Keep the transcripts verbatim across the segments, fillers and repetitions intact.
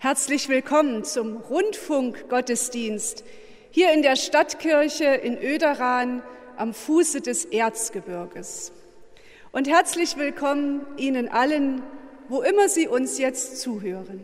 Herzlich willkommen zum Rundfunkgottesdienst hier in der Stadtkirche in Oederan am Fuße des Erzgebirges. Und herzlich willkommen Ihnen allen, wo immer Sie uns jetzt zuhören.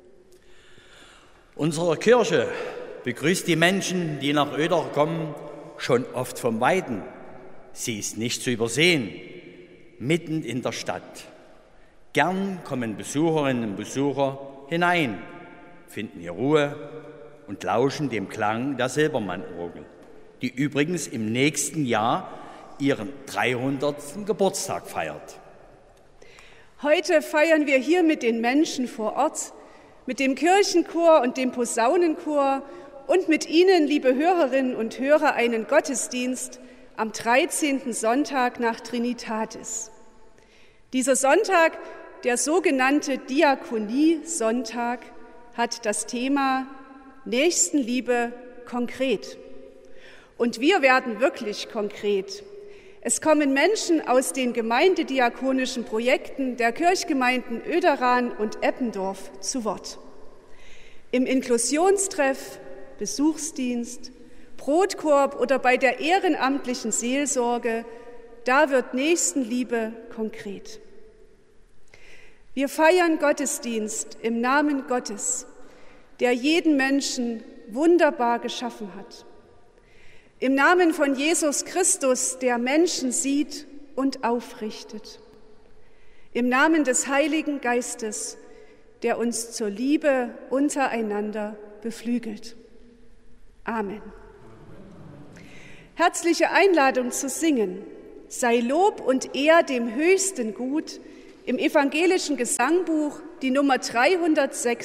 Unsere Kirche begrüßt die Menschen, die nach Oeder kommen, schon oft vom Weiten. Sie ist nicht zu übersehen, mitten in der Stadt. Gern kommen Besucherinnen und Besucher hinein, finden hier Ruhe und lauschen dem Klang der Silbermann-Orgel, die übrigens im nächsten Jahr ihren dreihundertsten Geburtstag feiert. Heute feiern wir hier mit den Menschen vor Ort, mit dem Kirchenchor und dem Posaunenchor und mit Ihnen, liebe Hörerinnen und Hörer, einen Gottesdienst am dreizehnten Sonntag nach Trinitatis. Dieser Sonntag, der sogenannte Diakonie-Sonntag, hat das Thema Nächstenliebe konkret. Und wir werden wirklich konkret. Es kommen Menschen aus den gemeindediakonischen Projekten der Kirchgemeinden Oederan und Eppendorf zu Wort. Im Inklusionstreff, Besuchsdienst, Brotkorb oder bei der ehrenamtlichen Seelsorge, da wird Nächstenliebe konkret. Wir feiern Gottesdienst im Namen Gottes, der jeden Menschen wunderbar geschaffen hat. Im Namen von Jesus Christus, der Menschen sieht und aufrichtet. Im Namen des Heiligen Geistes, der uns zur Liebe untereinander beflügelt. Amen. Herzliche Einladung zu singen. Sei Lob und Ehr dem Höchsten gut, im evangelischen Gesangbuch die Nummer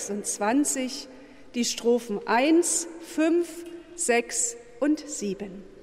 dreihundertsechsundzwanzig, die Strophen eins, fünf, sechs und sieben.